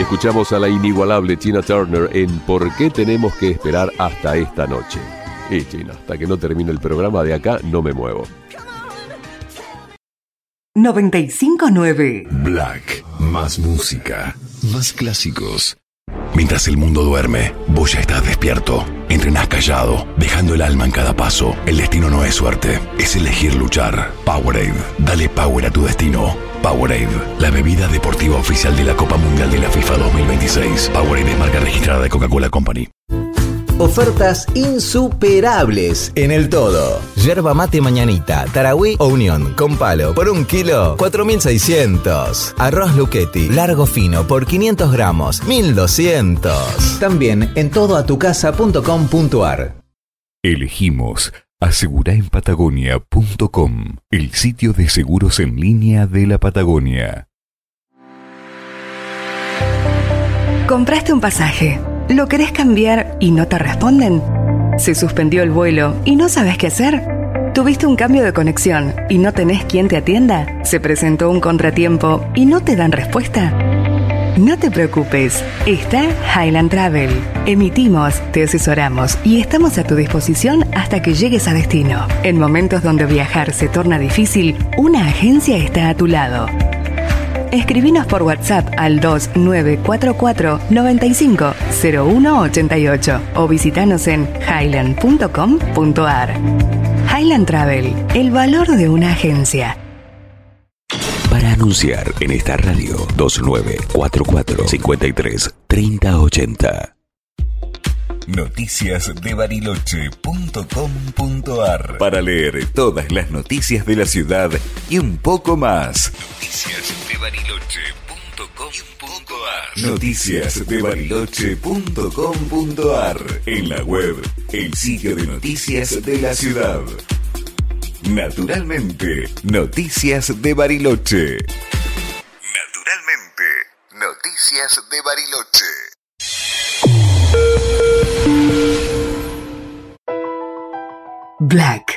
Escuchamos a la inigualable Tina Turner en ¿Por qué tenemos que esperar hasta esta noche? Tina, hasta que no termine el programa de acá no me muevo. 95.9 Black. Más música. Más clásicos. Mientras el mundo duerme, vos ya estás despierto. Entrenás callado, dejando el alma en cada paso. El destino no es suerte, es elegir luchar. Powerade. Dale power a tu destino. Powerade, la bebida deportiva oficial de la Copa Mundial de la FIFA 2026. Powerade es marca registrada de Coca-Cola Company. Ofertas insuperables en el todo. Yerba mate mañanita, Tarahui o Unión con palo por 1 kilo, 4.600. Arroz Luchetti, largo fino por 500 gramos, 1.200. También en todoatucasa.com.ar. Elegimos aseguraenpatagonia.com, el sitio de seguros en línea de la Patagonia. ¿Compraste un pasaje? ¿Lo querés cambiar y no te responden? ¿Se suspendió el vuelo y no sabes qué hacer? ¿Tuviste un cambio de conexión y no tenés quien te atienda? ¿Se presentó un contratiempo y no te dan respuesta? No te preocupes, está Highland Travel. Emitimos, te asesoramos y estamos a tu disposición hasta que llegues a destino. En momentos donde viajar se torna difícil, una agencia está a tu lado. Escribinos por WhatsApp al 2944 95 0188 o visitanos en highland.com.ar. Highland Travel, el valor de una agencia. Para anunciar en esta radio, 2944 53 3080. Noticiasdebariloche.com.ar. Para leer todas las noticias de la ciudad y un poco más. Noticiasdebariloche.com.ar. En la web, el sitio de noticias de la ciudad. Naturalmente, Noticias de Bariloche. Naturalmente, Noticias de Bariloche. Black.